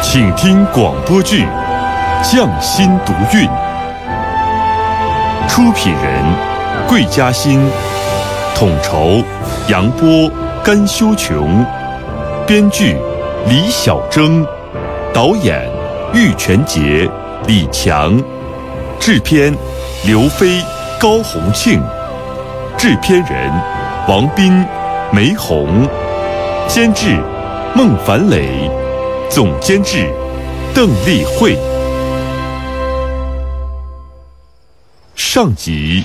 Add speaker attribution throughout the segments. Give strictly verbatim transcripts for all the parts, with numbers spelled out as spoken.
Speaker 1: 请听广播剧《匠心独运》，出品人桂嘉欣，统筹杨波、甘修琼，编剧李小征，导演玉泉杰、李强，制片刘飞、高洪庆，制片人王斌、梅红，监制孟凡磊，总监制邓丽慧。上集。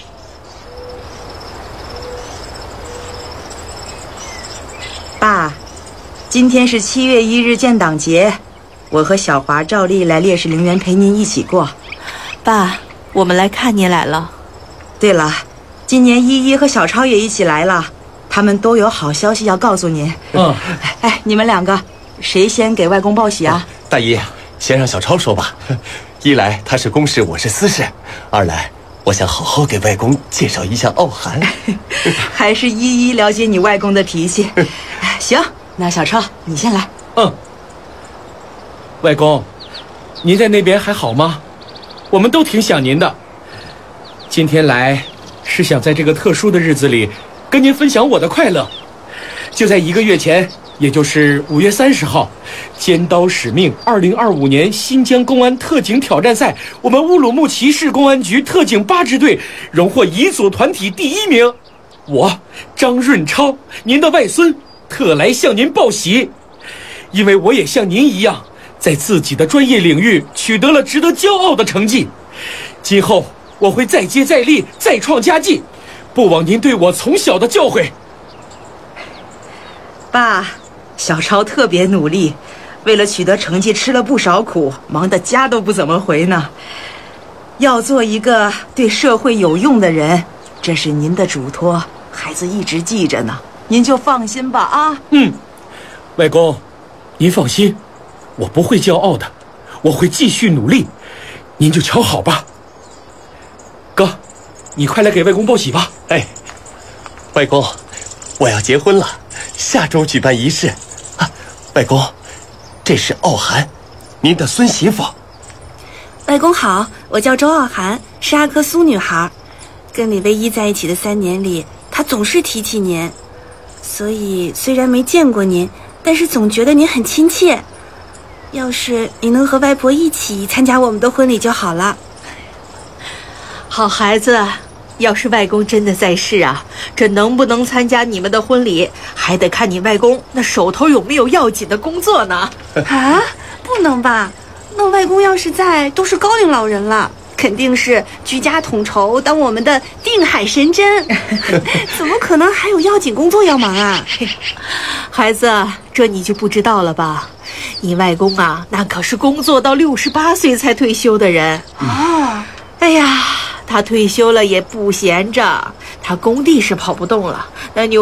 Speaker 2: 爸，今天是七月一日建党节，我和小华、赵丽来烈士陵园陪您一起过。
Speaker 3: 爸，我们来看你来了。
Speaker 2: 对了，今年依依和小超也一起来了，他们都有好消息要告诉您。
Speaker 4: 嗯，
Speaker 2: 哎，你们两个谁先给外公报喜啊？
Speaker 5: 大姨，先让小超说吧。一来他是公事，我是私事；二来我想好好给外公介绍一下傲寒。
Speaker 2: 还是依依了解你外公的脾气。行，那小超你先来。
Speaker 4: 嗯。外公，您在那边还好吗？我们都挺想您的。今天来是想在这个特殊的日子里跟您分享我的快乐。就在一个月前，也就是五月三十号，尖刀使命二零二五年新疆公安特警挑战赛，我们乌鲁木齐市公安局特警八支队荣获乙组团体第一名。我张润超，您的外孙，特来向您报喜，因为我也像您一样，在自己的专业领域取得了值得骄傲的成绩。今后我会再接再厉，再创佳绩，不枉您对我从小的教诲。
Speaker 2: 爸，小超特别努力，为了取得成绩吃了不少苦，忙得家都不怎么回呢。要做一个对社会有用的人，这是您的嘱托，孩子一直记着呢，您就放心吧啊。
Speaker 4: 嗯，外公，您放心，我不会骄傲的，我会继续努力，您就瞧好吧。哥，你快来给外公报喜吧。
Speaker 5: 哎，外公，我要结婚了，下周举办仪式啊。外公，这是傲寒，您的孙媳妇。
Speaker 3: 外公好，我叫周傲寒，是阿克苏女孩。跟李唯一在一起的三年里，她总是提起您，所以虽然没见过您，但是总觉得您很亲切。要是你能和外婆一起参加我们的婚礼就好了。
Speaker 6: 好孩子，要是外公真的在世啊，这能不能参加你们的婚礼，还得看你外公那手头有没有要紧的工作呢。
Speaker 3: 啊，不能吧？那外公要是在，都是高龄老人了，肯定是居家统筹当我们的定海神针。怎么可能还有要紧工作要忙啊？
Speaker 6: 孩子，这你就不知道了吧？你外公啊，那可是工作到六十八岁才退休的人
Speaker 3: 哦。
Speaker 6: 哎呀，他退休了也不闲着，他工地是跑不动了，那你